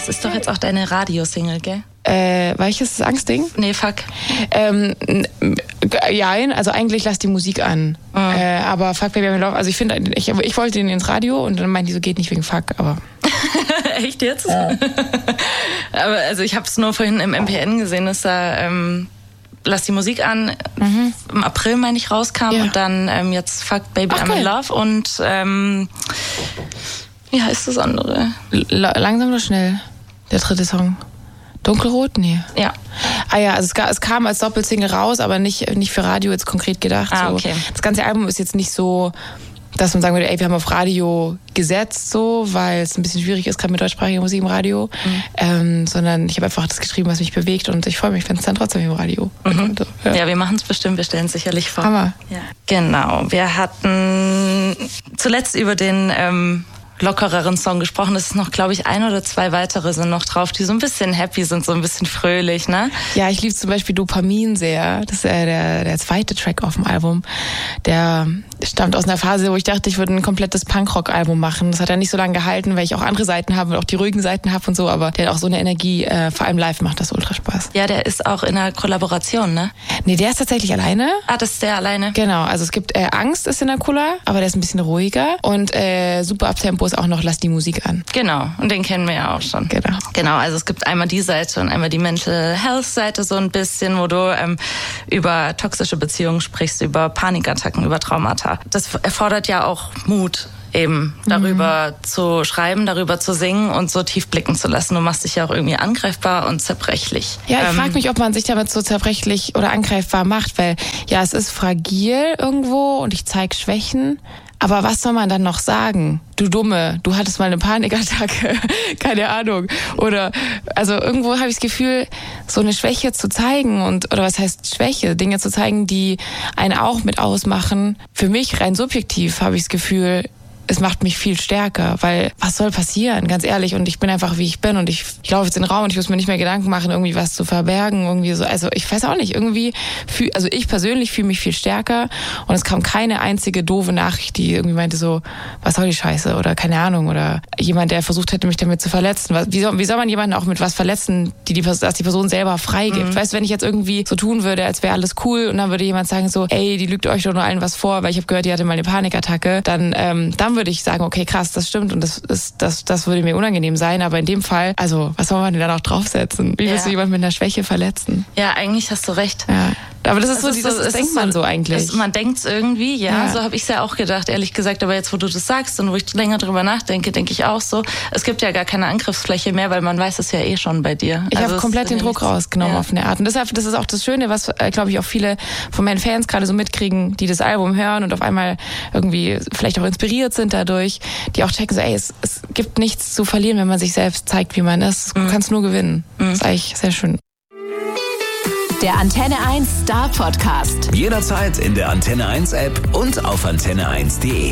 ist doch jetzt auch deine Radiosingle, gell? Welches ist das Angstding? Nee, fuck. Ja, also eigentlich lass die Musik an. Aber Fuck Baby I'm in Love, also ich wollte den ins Radio und dann meinte die so, geht nicht wegen Fuck, aber... Echt jetzt? Ja. Aber also ich habe es nur vorhin im MPN gesehen, dass da Lass die Musik an im April, meine ich, rauskam und dann jetzt Fuck Baby I'm in Love und wie heißt das andere? Langsam oder schnell? Der dritte Song. Dunkelrot? Nee. Ja. Ah ja, also es kam als Doppelsingle raus, aber nicht für Radio jetzt konkret gedacht. Ah, okay. So. Das ganze Album ist jetzt nicht so, dass man sagen würde, ey, wir haben auf Radio gesetzt, so, weil es ein bisschen schwierig ist, gerade mit deutschsprachiger Musik im Radio. Sondern ich habe einfach das geschrieben, was mich bewegt und ich freue mich, wenn es dann trotzdem im Radio. Und, ja, wir machen es bestimmt, wir stellen es sicherlich vor. Hammer. Ja. Genau, wir hatten zuletzt über den lockereren Song gesprochen. Es ist noch, glaube ich, 1 oder 2 weitere sind noch drauf, die so ein bisschen happy sind, so ein bisschen fröhlich, ne? Ja, ich liebe zum Beispiel Dopamin sehr. Das ist der zweite Track auf dem Album. Der stammt aus einer Phase, wo ich dachte, ich würde ein komplettes Punkrock-Album machen. Das hat ja nicht so lange gehalten, weil ich auch andere Seiten habe und auch die ruhigen Seiten habe und so, aber der hat auch so eine Energie, vor allem live macht das ultra Spaß. Ja, der ist auch in einer Kollaboration, ne? Nee, der ist tatsächlich alleine. Ah, das ist der alleine? Genau, also es gibt Angst ist in der Cola, aber der ist ein bisschen ruhiger und super Abtempo ist auch noch Lass die Musik an. Genau, und den kennen wir ja auch schon. Genau, also es gibt einmal die Seite und einmal die Mental Health Seite so ein bisschen, wo du über toxische Beziehungen sprichst, über Panikattacken, über Traumata. Das erfordert ja auch Mut, eben darüber zu schreiben, darüber zu singen und so tief blicken zu lassen. Du machst dich ja auch irgendwie angreifbar und zerbrechlich. Ja, ich frage mich, ob man sich damit so zerbrechlich oder angreifbar macht, weil ja, es ist fragil irgendwo und ich zeige Schwächen. Aber was soll man dann noch sagen? Du Dumme, du hattest mal eine Panikattacke, keine Ahnung. Oder, also irgendwo habe ich das Gefühl, so eine Schwäche zu zeigen oder was heißt Schwäche? Dinge zu zeigen, die einen auch mit ausmachen. Für mich rein subjektiv habe ich das Gefühl, es macht mich viel stärker, weil was soll passieren, ganz ehrlich, und ich bin einfach, wie ich bin und ich laufe jetzt in den Raum und ich muss mir nicht mehr Gedanken machen, irgendwie was zu verbergen, irgendwie so, also ich weiß auch nicht, irgendwie, also ich persönlich fühle mich viel stärker und es kam keine einzige doofe Nachricht, die irgendwie meinte so, was soll die Scheiße oder keine Ahnung oder jemand, der versucht hätte, mich damit zu verletzen. Wie soll man jemanden auch mit was verletzen, dass die Person selber freigibt? Weißt du, wenn ich jetzt irgendwie so tun würde, als wäre alles cool und dann würde jemand sagen so, ey, die lügt euch doch nur allen was vor, weil ich habe gehört, die hatte mal eine Panikattacke, dann würde ich sagen, okay, krass, das stimmt und das würde mir unangenehm sein, aber in dem Fall, also was soll man denn da noch draufsetzen? Wie willst du jemanden mit einer Schwäche verletzen? Ja, eigentlich hast du recht. Ja. Aber das ist das denkt man so eigentlich. Man denkt es irgendwie, ja, so habe ich es ja auch gedacht, ehrlich gesagt, aber jetzt, wo du das sagst und wo ich länger drüber nachdenke, denke ich auch so, es gibt ja gar keine Angriffsfläche mehr, weil man weiß es ja eh schon bei dir. Ich habe komplett den Druck rausgenommen auf eine Art und deshalb, das ist auch das Schöne, was, glaube ich, auch viele von meinen Fans gerade so mitkriegen, die das Album hören und auf einmal irgendwie vielleicht auch inspiriert sind dadurch, die auch checken so, ey, es gibt nichts zu verlieren, wenn man sich selbst zeigt, wie man ist. Du kannst nur gewinnen. Das ist eigentlich sehr schön. Der Antenne 1 Star Podcast. Jederzeit in der Antenne 1 App und auf antenne1.de.